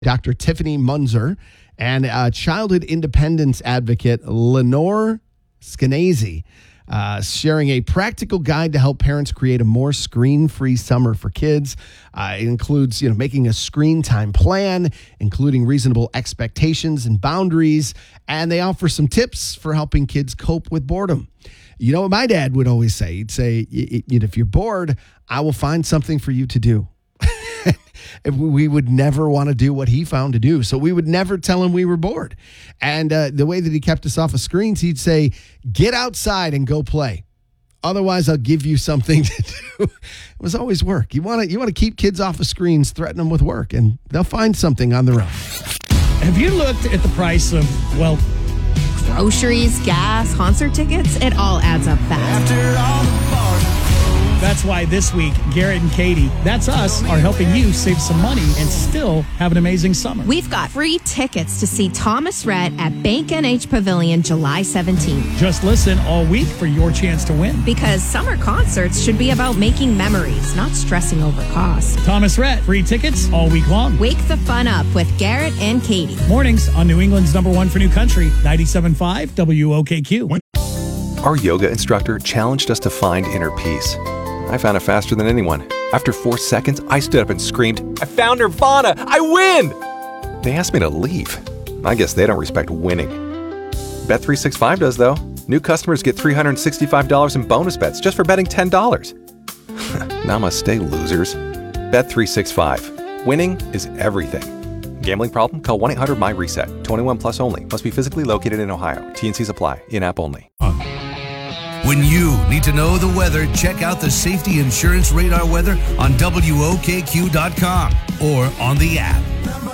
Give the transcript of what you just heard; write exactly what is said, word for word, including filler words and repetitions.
Doctor Tiffany Munzer and uh, childhood independence advocate Lenore Skenazy, uh, sharing a practical guide to help parents create a more screen-free summer for kids. Uh, it includes, you know, making a screen time plan, including reasonable expectations and boundaries, and they offer some tips for helping kids cope with boredom. You know what my dad would always say? He'd say, if you're bored, I will find something for you to do. We would never want to do what he found to do. So we would never tell him we were bored. And uh, the way that he kept us off of screens, he'd say, get outside and go play. Otherwise, I'll give you something to do. It was always work. You want to you want to keep kids off of screens, threaten them with work, and they'll find something on their own. Have you looked at the price of, well, groceries, gas, concert tickets? It all adds up fast. After all the That's why this week, Garrett and Katie, that's us, are helping you save some money and still have an amazing summer. We've got free tickets to see Thomas Rhett at Bank N H Pavilion July seventeenth. Just listen all week for your chance to win. Because summer concerts should be about making memories, not stressing over cost. Thomas Rhett, free tickets all week long. Wake the fun up with Garrett and Katie. Mornings on New England's number one for new country, ninety-seven point five W O K Q. Our yoga instructor challenged us to find inner peace. I found it faster than anyone. After four seconds, I stood up and screamed, I found Nirvana! I win! They asked me to leave. I guess they don't respect winning. Bet three sixty-five does, though. New customers get three hundred sixty-five dollars in bonus bets just for betting ten dollars. Namaste, losers. Bet three sixty-five. Winning is everything. Gambling problem? Call one eight hundred my reset. twenty-one plus only. Must be physically located in Ohio. T and Cs apply. In-app only. When you need to know the weather, check out the Safety Insurance Radar weather on W O K Q dot com or on the app.